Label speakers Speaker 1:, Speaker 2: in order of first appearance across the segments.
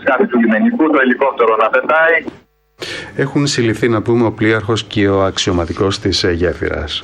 Speaker 1: σκάφη του λιμενικού, το ελικόπτερο να πετάει.
Speaker 2: Έχουν συλληφθεί, να πούμε, ο πλοίαρχος και ο αξιωματικός της γέφυρας.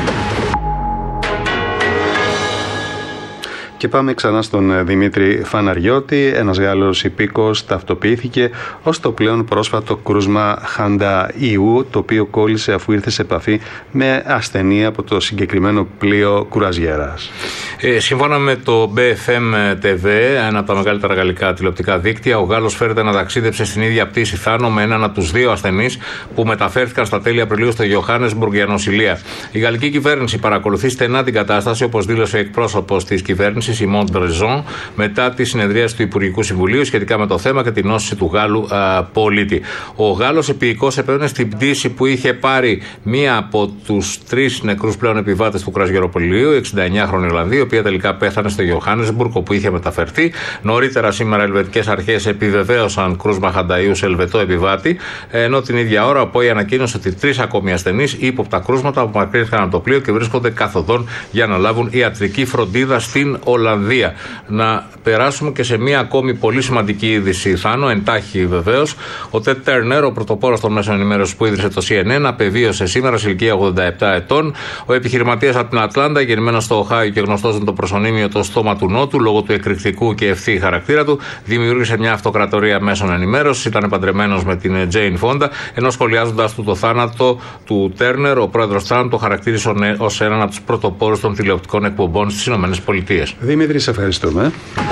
Speaker 2: Και πάμε ξανά στον Δημήτρη Φαναριώτη. Ένας Γάλλος υπήκοος ταυτοποιήθηκε ως το πλέον πρόσφατο κρούσμα Χανταΐου, το οποίο κόλλησε αφού ήρθε σε επαφή με ασθενή από το συγκεκριμένο πλοίο κουραζιέρας.
Speaker 3: Σύμφωνα με το BFM TV, ένα από τα μεγαλύτερα γαλλικά τηλεοπτικά δίκτυα, ο Γάλλος φέρεται να ταξίδεψε στην ίδια πτήση Θάνο με έναν από τους δύο ασθενείς που μεταφέρθηκαν στα τέλη Απριλίου στο Johannesburg για νοσηλεία. Η γαλλική κυβέρνηση παρακολουθεί στενά την κατάσταση, όπως δήλωσε ο εκπρόσωπος της κυβέρνησης, η Μοντ Μπρεζόν, μετά τη συνεδρίαση του Υπουργικού Συμβουλίου σχετικά με το θέμα και την νόσηση του Γάλλου πολίτη. Ο Γάλλος επεϊκώς επέμενε στην πτήση που είχε πάρει μία από τους 3 νεκρούς πλέον επιβάτες του κρουαζιεροπλοίου, 69χρονη Ιρλανδή, η οποία τελικά πέθανε στο Johannesburg, όπου είχε μεταφερθεί. Νωρίτερα σήμερα, οι ελβετικές αρχές επιβεβαίωσαν κρούσμα Χανταΐου σε ελβετό επιβάτη, ενώ την ίδια ώρα ο ΠΟΗ ανακοίνωσε ότι 3 ακόμη ασθενείς ύποπτα κρούσματα απομακρύνθηκαν από το πλοίο και βρίσκονται καθοδόν για να λάβουν ιατρική φροντίδα στην Ολλανδία. Να περάσουμε και σε μία ακόμη πολύ σημαντική είδηση, Θάνο, εντάχει βεβαίως. Ο Τετ Τέρνερ, ο πρωτοπόρος των μέσων ενημέρωσης που ίδρυσε το CNN, απεβίωσε σήμερα σε ηλικία 87 ετών. Ο επιχειρηματίας από την Ατλάντα, γεννημένος στο Οχάιο και γνωστός με το προσωνύμιο το στόμα του Νότου, λόγω του εκρηκτικού και ευθύ χαρακτήρα του, δημιούργησε μια αυτοκρατορία μέσων ενημέρωσης. Ήταν παντρεμένος με την Τζέιν Φόντα, ενώ σχολιάζοντας το θάνατο του Τέρνερ, ο πρόεδρος Τραμπ το χαρακτήρισε ως έναν από τους πρωτοπόρους των τηλεοπτικών εκπομπών στις ΗΠΑ.
Speaker 2: Δημήτρη, σε ευχαριστούμε.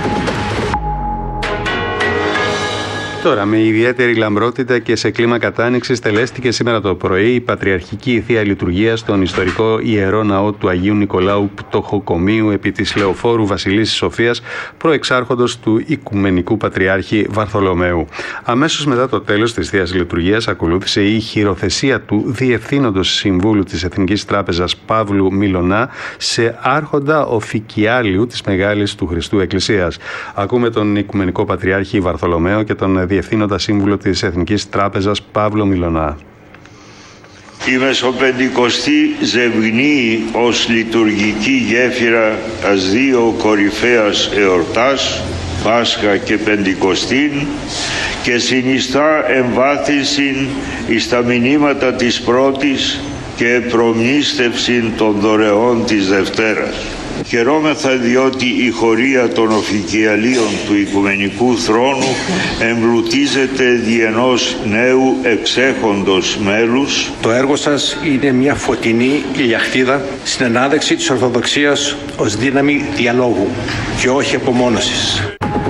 Speaker 2: Τώρα, με ιδιαίτερη λαμπρότητα και σε κλίμα κατάνοιξης, τελέστηκε σήμερα το πρωί η Πατριαρχική Θεία Λειτουργία στον ιστορικό Ιερό Ναό του Αγίου Νικολάου Πτωχοκομείου επί της Λεωφόρου Βασιλίσσης Σοφίας, προεξάρχοντος του Οικουμενικού Πατριάρχη Βαρθολομαίου. Αμέσως μετά το τέλος της Θείας Λειτουργίας ακολούθησε η χειροθεσία του Διευθύνοντος Συμβούλου της Εθνικής Τράπεζας Παύλου Μιλωνά σε άρχοντα οφικιάλιου της Μεγάλης του Χριστού Εκκλησίας. Ακούμε τον Οικουμενικό Πατριάρχη Βαρθολομαίο και τον Διευθύνοντα Σύμβουλο της Εθνικής Τράπεζας Παύλο Μιλωνά.
Speaker 4: Η Μεσοπεντηκοστή ζευγνύει ως λειτουργική γέφυρα τας δύο κορυφαίας εορτάς, Πάσχα και Πεντηκοστήν, και συνιστά εμβάθυνση εις τα μηνύματα της πρώτης και προμνήστευσιν των δωρεών της Δευτέρας. Χαιρόμεθα διότι η χωρία των οφικιαλίων του Οικουμενικού Θρόνου εμπλουτίζεται δι' ενός νέου εξέχοντος μέλους.
Speaker 5: Το έργο σας είναι μια φωτεινή ηλιαχτίδα στην ανάδειξη της Ορθοδοξίας ως δύναμη διαλόγου και όχι απομόνωσης.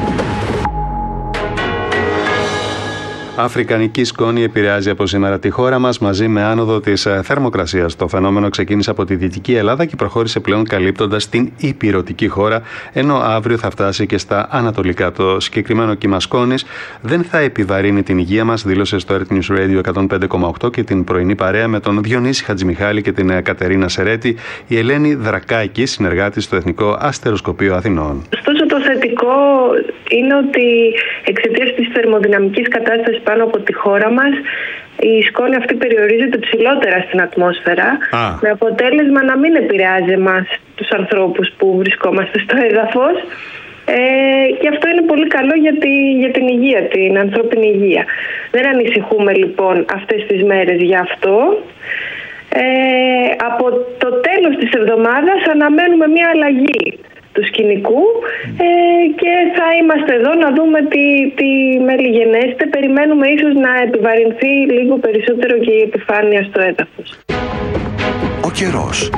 Speaker 2: Αφρικανική σκόνη επηρεάζει από σήμερα τη χώρα μας μαζί με άνοδο της θερμοκρασίας. Το φαινόμενο ξεκίνησε από τη Δυτική Ελλάδα και προχώρησε πλέον καλύπτοντας την ηπειρωτική χώρα, ενώ αύριο θα φτάσει και στα ανατολικά. Το συγκεκριμένο κύμα σκόνης δεν θα επιβαρύνει την υγεία μας, δήλωσε στο Earth News Radio 105,8 και την πρωινή παρέα με τον Διονύση Χατζημιχάλη και την Κατερίνα Σερέτη, η Ελένη Δρακάκη, συνεργάτη στο Εθνικό Αστεροσκοπείο Αθηνών.
Speaker 6: Ωστόσο, το θετικό είναι ότι εξαιτίας της θερμοδυναμικής κατάστασης πάνω από τη χώρα μας, η σκόνη αυτή περιορίζεται ψηλότερα στην ατμόσφαιρα, με αποτέλεσμα να μην επηρεάζει εμάς τους ανθρώπους που βρισκόμαστε στο έδαφος. Και αυτό είναι πολύ καλό για την υγεία, την ανθρώπινη υγεία. Δεν ανησυχούμε λοιπόν αυτές τις μέρες γι' αυτό. Από το τέλος της εβδομάδας αναμένουμε μια αλλαγή του σκηνικού και θα είμαστε εδώ να δούμε τι μελιγενέστε. Περιμένουμε ίσως να επιβαρυνθεί λίγο περισσότερο και η επιφάνεια στο έδαφος.
Speaker 2: Ο καιρός.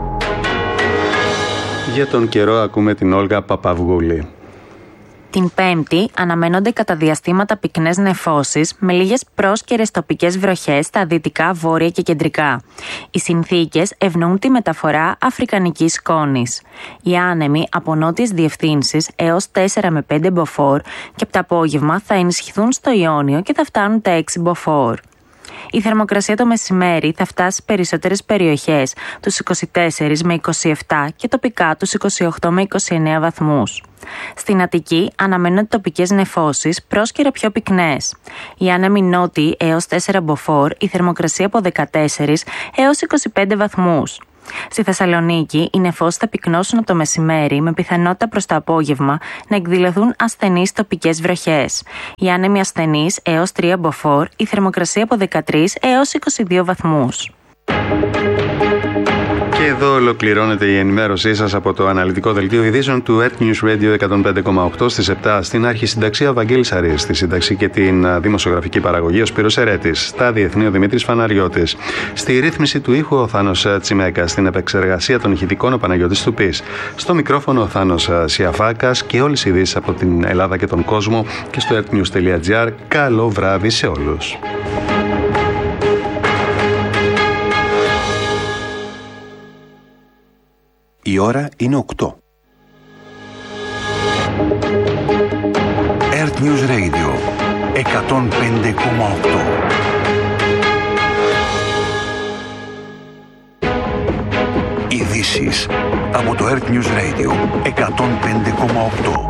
Speaker 2: Για τον καιρό ακούμε την Όλγα Παπαυγούλη.
Speaker 7: Την Πέμπτη αναμένονται κατά διαστήματα πυκνές νεφώσεις με λίγες πρόσκαιρες τοπικές βροχές στα δυτικά, βόρεια και κεντρικά. Οι συνθήκες ευνοούν τη μεταφορά αφρικανικής σκόνης. Οι άνεμοι από νότιες διευθύνσεις έως 4 με 5 μποφόρ και από το απόγευμα θα ενισχυθούν στο Ιόνιο και θα φτάνουν τα 6 μποφόρ. Η θερμοκρασία το μεσημέρι θα φτάσει στις περισσότερες περιοχές τους 24 με 27 και τοπικά τους 28 με 29 βαθμούς. Στην Αττική αναμένονται τοπικές νεφώσεις πρόσκαιρα πιο πυκνές. Οι άνεμοι νότιοι έως 4 μποφόρ, η θερμοκρασία από 14 έως 25 βαθμούς. Στη Θεσσαλονίκη, οι νεφώσεις θα πυκνώσουν από το μεσημέρι, με πιθανότητα προς το απόγευμα να εκδηλωθούν ασθενείς τοπικές βροχές. Οι άνεμοι ασθενείς έως 3 μποφόρ, η θερμοκρασία από 13 έως 22 βαθμούς.
Speaker 2: Και εδώ ολοκληρώνεται η ενημέρωσή σας από το αναλυτικό δελτίο ειδήσεων του Earth News Radio 105,8 στις 7. Στην αρχισυνταξία Βαγγέλης Αρής, στη σύνταξη και την δημοσιογραφική παραγωγή ο Σπύρος Ερέτης, στα διεθνή ο Δημήτρης Φαναριώτης, στη ρύθμιση του ήχου ο Θάνος Τσιμέκας, στην επεξεργασία των ηχητικών ο Παναγιώτης Τουπής, στο μικρόφωνο ο Θάνος Σιαφάκας και όλες οι ειδήσεις από την Ελλάδα και τον κόσμο και στο earthnews.gr. Καλό βράδυ σε όλους.
Speaker 8: Η ώρα είναι 8. Earth News Radio 105,8. Ειδήσεις από το Earth News Radio 105,8.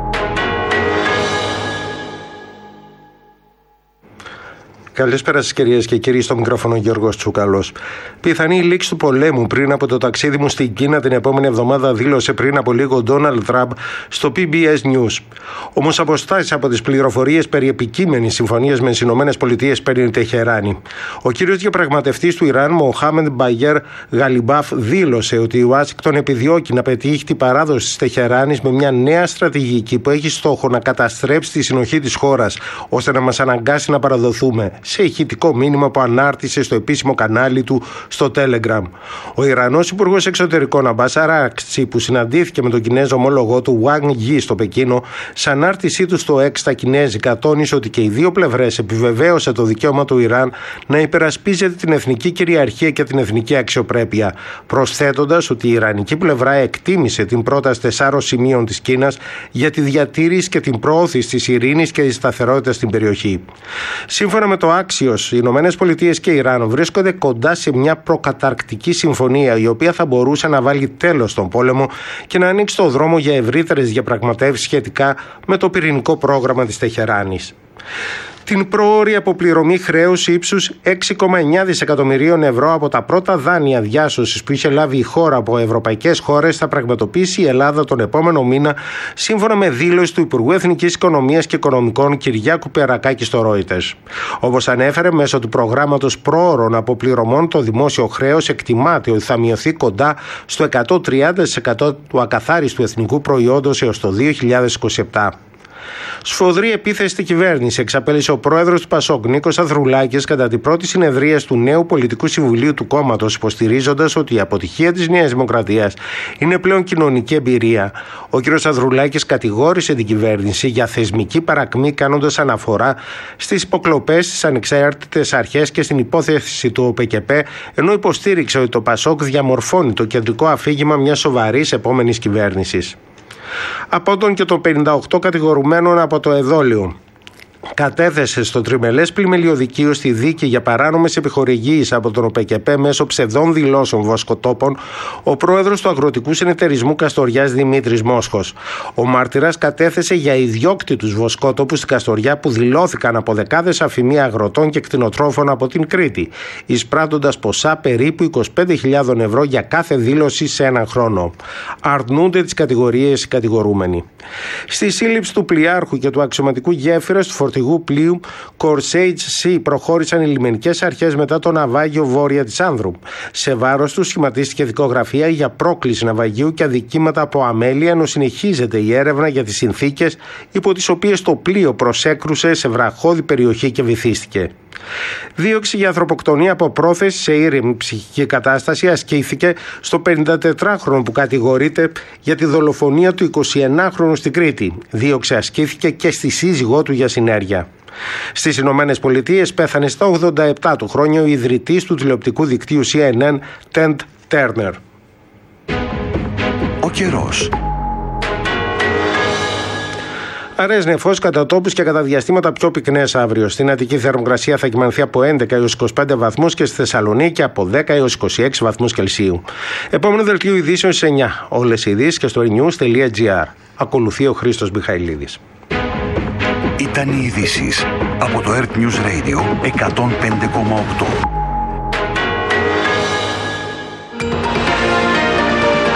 Speaker 9: Καλησπέρα σας κυρίες και κύριοι, στο μικρόφωνο Γιώργος Τσούκαλος. Πιθανή λήξη του πολέμου πριν από το ταξίδι μου στην Κίνα την επόμενη εβδομάδα, δήλωσε πριν από λίγο ο Ντόναλντ Τραμπ στο PBS News. Όμως αποστάσεις από τις πληροφορίες περί επικείμενης συμφωνίας με τις ΗΠΑ παίρνει η Τεχεράνη. Ο κύριος διαπραγματευτής του Ιράν, Μοχάμεντ Μπαγέρ Γαλιμπάφ, δήλωσε ότι η Ουάσιγκτον επιδιώκει να πετύχει την παράδοση της Τεχεράνης με μια νέα στρατηγική που έχει στόχο να καταστρέψει τη συνοχή της χώρας, ώστε να μας αναγκάσει να παραδοθούμε, σε ηχητικό μήνυμα που ανάρτησε στο επίσημο κανάλι του στο Telegram. Ο Ιρανός Υπουργός Εξωτερικών Αμπάς Αράκτσι, που συναντήθηκε με τον Κινέζο ομόλογό του Wang Yi στο Πεκίνο, σε ανάρτησή του στο X στα κινέζικα, τόνισε ότι και οι δύο πλευρές επιβεβαίωσε το δικαίωμα του Ιράν να υπερασπίζεται την εθνική κυριαρχία και την εθνική αξιοπρέπεια, προσθέτοντας ότι η ιρανική πλευρά εκτίμησε την πρόταση 4 σημείων της Κίνας για τη διατήρηση και την προώθηση της ειρήνης και της σταθερότητας στην περιοχή. Σύμφωνα με το Άξιος, οι ΗΠΑ και Ιράν βρίσκονται κοντά σε μια προκαταρκτική συμφωνία, η οποία θα μπορούσε να βάλει τέλος στον πόλεμο και να ανοίξει το δρόμο για ευρύτερες διαπραγματεύσεις σχετικά με το πυρηνικό πρόγραμμα της Τεχεράνης. Την πρόωρη αποπληρωμή χρέους ύψους 6,9 δισεκατομμυρίων ευρώ από τα πρώτα δάνεια διάσωσης που είχε λάβει η χώρα από ευρωπαϊκές χώρες θα πραγματοποιήσει η Ελλάδα τον επόμενο μήνα, σύμφωνα με δήλωση του Υπουργού Εθνικής Οικονομίας και Οικονομικών Κυριάκου Περακάκη στο Reuters. Όπως ανέφερε, μέσω του προγράμματος πρόωρων αποπληρωμών, το δημόσιο χρέος εκτιμάται ότι θα μειωθεί κοντά στο 130% του ακαθάριστου εθνικού προϊόντος έως το 2027. Σφοδρή επίθεση στην κυβέρνηση εξαπέλυσε ο πρόεδρος του Πασόκ, Νίκος Ανδρουλάκης, κατά την πρώτη συνεδρίαση του νέου πολιτικού συμβουλίου του κόμματος, υποστηρίζοντας ότι η αποτυχία της Νέας Δημοκρατίας είναι πλέον κοινωνική εμπειρία. Ο κ. Ανδρουλάκης κατηγόρησε την κυβέρνηση για θεσμική παρακμή, κάνοντας αναφορά στις υποκλοπές στις ανεξάρτητες αρχές και στην υπόθεση του ΟΠΚΠ, ενώ υποστήριξε ότι το Πασόκ διαμορφώνει το κεντρικό αφήγημα μιας σοβαρής επόμενης κυβέρνησης. Από τον και των 58 κατηγορουμένων από το εδόλιο κατέθεσε στο τριμελές πλημελιωδικείο στη δίκη για παράνομες επιχορηγήσεις από τον ΟΠΚΠ μέσω ψευδών δηλώσεων βοσκοτόπων ο πρόεδρος του Αγροτικού Συνεταιρισμού Καστοριάς Δημήτρης Μόσχος. Ο μάρτυρας κατέθεσε για ιδιόκτητους βοσκότοπους στην Καστοριά που δηλώθηκαν από δεκάδες αφημία αγροτών και κτηνοτρόφων από την Κρήτη, εισπράττοντας ποσά περίπου 25.000 ευρώ για κάθε δήλωση σε έναν χρόνο. Αρνούνται τις κατηγορίες οι κατηγορούμενοι. Στη σύλληψη του πλοιάρχου και του αξιωματικού γέφυρας του φορτηγού πλοίου Corsage Sea προχώρησαν οι λιμενικές αρχές μετά το ναυάγιο βόρεια της Άνδρου. Σε βάρος του σχηματίστηκε δικογραφία για πρόκληση ναυαγίου και αδικήματα από αμέλεια, ενώ συνεχίζεται η έρευνα για τις συνθήκες υπό τις οποίες το πλοίο προσέκρουσε σε βραχώδη περιοχή και βυθίστηκε. Δίωξη για ανθρωποκτονία από πρόθεση σε ήρεμη ψυχική κατάσταση ασκήθηκε στο 54χρονο που κατηγορείται για τη δολοφονία του 21χρονου στην Κρήτη. Δίωξη ασκήθηκε και στη σύζυγό του για συνέργεια. Στις Ηνωμένες Πολιτείες πέθανε στα 87 του χρόνια ο ιδρυτής του τηλεοπτικού δικτύου CNN, Ted Turner.
Speaker 8: Ο καιρός.
Speaker 9: Αραιές νεφώσεις κατά τόπους και κατά διαστήματα πιο πυκνές αύριο. Στην Αττική θερμοκρασία θα κυμανθεί από 11 έως 25 βαθμούς και στη Θεσσαλονίκη από 10 έως 26 βαθμούς Κελσίου. Επόμενο δελτίο ειδήσεων στις 9. Όλες οι ειδήσεις και στο news.gr. Ακολουθεί ο Χρήστος Μιχαηλίδης.
Speaker 8: Ήταν οι ειδήσεις από το Earth News Radio 105,8.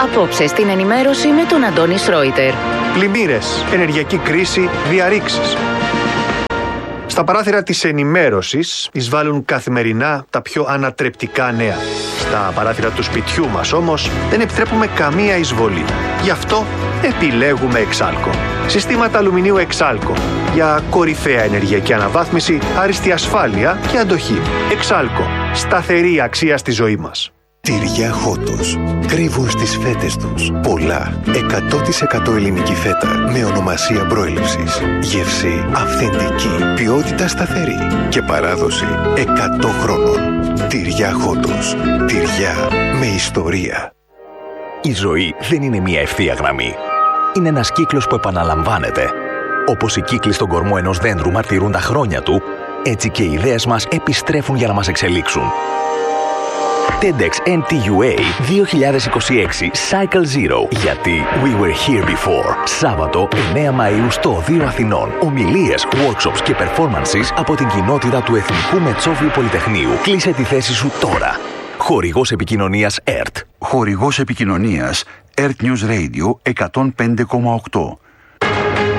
Speaker 10: Απόψε στην ενημέρωση με τον Αντώνη Σρόιτερ.
Speaker 11: Πλημμύρες, ενεργειακή κρίση, διαρρήξεις. Στα παράθυρα της ενημέρωσης εισβάλλουν καθημερινά τα πιο ανατρεπτικά νέα. Στα παράθυρα του σπιτιού μας όμως δεν επιτρέπουμε καμία εισβολή. Γι' αυτό επιλέγουμε Εξάλκο. Συστήματα αλουμινίου Εξάλκο για κορυφαία ενεργειακή αναβάθμιση, άριστη ασφάλεια και αντοχή. Εξάλκο. Σταθερή αξία στη ζωή μας.
Speaker 12: Τυριά Χότος. Κρύβουν στις φέτες τους πολλά. 100% ελληνική φέτα με ονομασία προέλευσης. Γεύση αυθεντική. Ποιότητα σταθερή. Και παράδοση 100 χρόνων. Τυριά Χότος. Τυριά με ιστορία.
Speaker 13: Η ζωή δεν είναι μια ευθεία γραμμή. Είναι ένας κύκλος που επαναλαμβάνεται. Όπως οι κύκλοι στον κορμό ενός δέντρου μαρτυρούν τα χρόνια του, έτσι και οι ιδέες μας επιστρέφουν για να μας εξελίξουν. TEDx NTUA 2026 Cycle Zero. Γιατί We Were Here Before. Σάββατο 9 Μαΐου στο Οδείο Αθηνών. Ομιλίες, workshops και performances από την κοινότητα του Εθνικού Μετσόβιου Πολυτεχνείου. Κλείσε τη θέση σου τώρα. Χορηγός επικοινωνίας ERT.
Speaker 8: Χορηγός επικοινωνίας ERT News Radio 105,8.